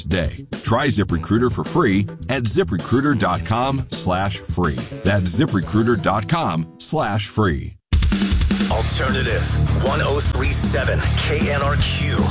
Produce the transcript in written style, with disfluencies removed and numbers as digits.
first day. Try ZipRecruiter for free at ZipRecruiter.com/free. That's ZipRecruiter.com/free. Alternative 103.7 KNRQ.